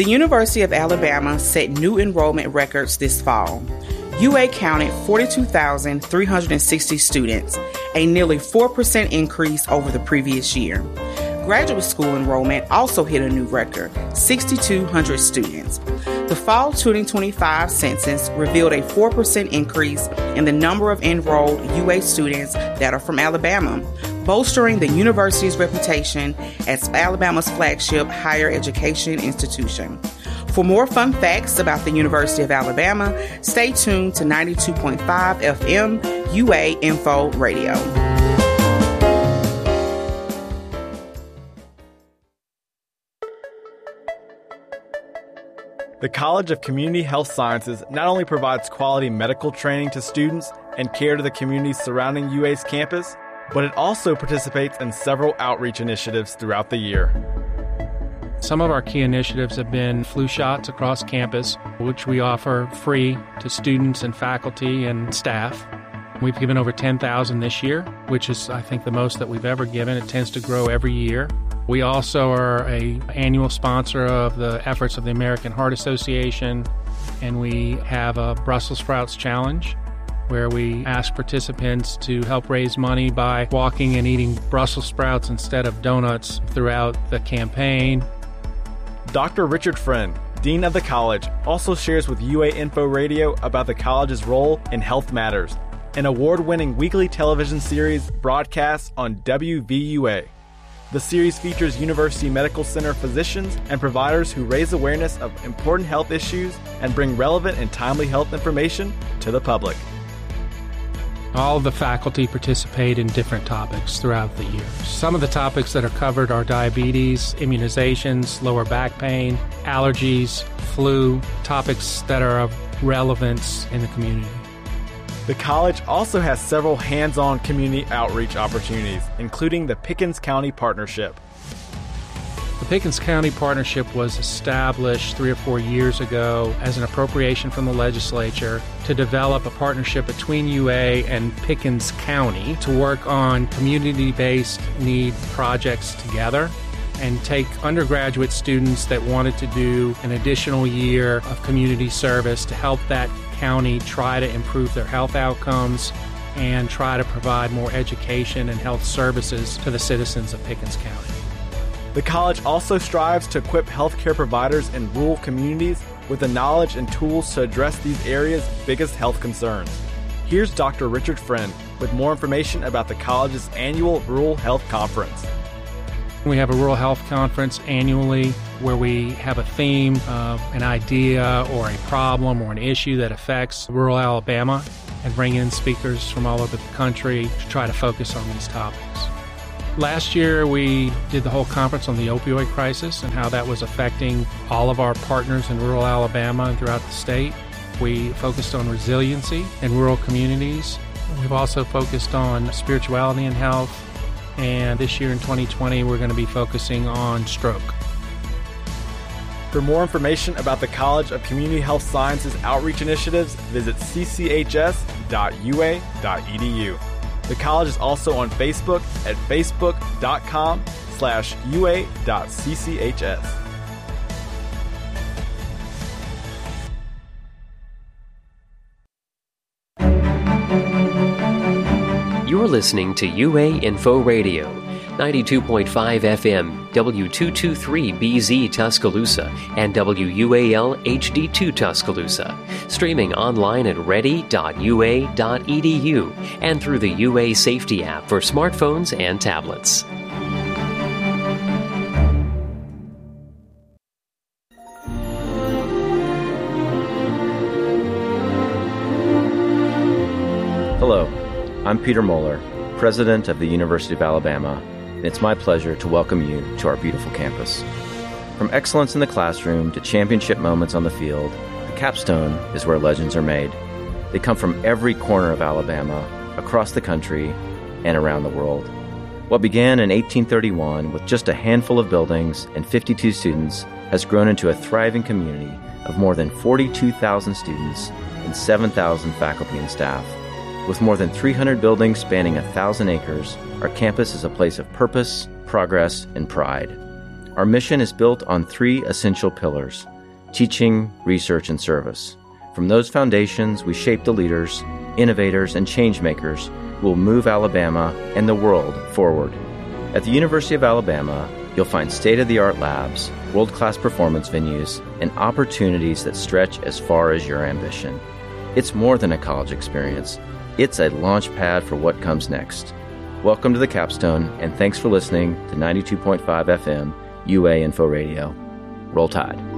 The University of Alabama set new enrollment records this fall. UA counted 42,360 students, a nearly 4% increase over the previous year. Graduate school enrollment also hit a new record, 6,200 students. The fall 2025 census revealed a 4% increase in the number of enrolled UA students that are from Alabama, bolstering the university's reputation as Alabama's flagship higher education institution. For more fun facts about the University of Alabama, stay tuned to 92.5 FM UA Info Radio. The College of Community Health Sciences not only provides quality medical training to students and care to the communities surrounding UA's campus, but it also participates in several outreach initiatives throughout the year. Some of our key initiatives have been flu shots across campus, which we offer free to students and faculty and staff. We've given over 10,000 this year, which is, I think, the most that we've ever given. It tends to grow every year. We also are an annual sponsor of the efforts of the American Heart Association, and we have a Brussels Sprouts Challenge, where we ask participants to help raise money by walking and eating Brussels sprouts instead of donuts throughout the campaign. Dr. Richard Friend, Dean of the college, also shares with UA Info Radio about the college's role in Health Matters, an award-winning weekly television series broadcast on WVUA. The series features University Medical Center physicians and providers who raise awareness of important health issues and bring relevant and timely health information to the public. All of the faculty participate in different topics throughout the year. Some of the topics that are covered are diabetes, immunizations, lower back pain, allergies, flu, topics that are of relevance in the community. The college also has several hands-on community outreach opportunities, including the Pickens County Partnership. The Pickens County Partnership was established 3 or 4 years ago as an appropriation from the legislature to develop a partnership between UA and Pickens County to work on community-based need projects together and take undergraduate students that wanted to do an additional year of community service to help that county try to improve their health outcomes and try to provide more education and health services to the citizens of Pickens County. The college also strives to equip healthcare providers in rural communities with the knowledge and tools to address these areas' biggest health concerns. Here's Dr. Richard Friend with more information about the college's annual Rural Health Conference. We have a Rural Health Conference annually where we have a theme of an idea or a problem or an issue that affects rural Alabama and bring in speakers from all over the country to try to focus on these topics. Last year, we did the whole conference on the opioid crisis and how that was affecting all of our partners in rural Alabama and throughout the state. We focused on resiliency in rural communities. We've also focused on spirituality and health. And this year in 2020, we're going to be focusing on stroke. For more information about the College of Community Health Sciences outreach initiatives, visit cchs.ua.edu. The college is also on Facebook at facebook.com/ua.cchs. You're listening to UA Info Radio, 92.5 FM, W223BZ Tuscaloosa, and WUAL HD2 Tuscaloosa. Streaming online at ready.ua.edu and through the UA Safety app for smartphones and tablets. Hello. I'm Peter Moeller, President of the University of Alabama, and it's my pleasure to welcome you to our beautiful campus. From excellence in the classroom to championship moments on the field, the capstone is where legends are made. They come from every corner of Alabama, across the country, and around the world. What began in 1831 with just a handful of buildings and 52 students has grown into a thriving community of more than 42,000 students and 7,000 faculty and staff. With more than 300 buildings spanning 1,000 acres, our campus is a place of purpose, progress, and pride. Our mission is built on 3 essential pillars: teaching, research, and service. From those foundations, we shape the leaders, innovators, and changemakers who will move Alabama and the world forward. At the University of Alabama, you'll find state-of-the-art labs, world-class performance venues, and opportunities that stretch as far as your ambition. It's more than a college experience. It's a launch pad for what comes next. Welcome to the Capstone, and thanks for listening to 92.5 FM UA Info Radio. Roll Tide.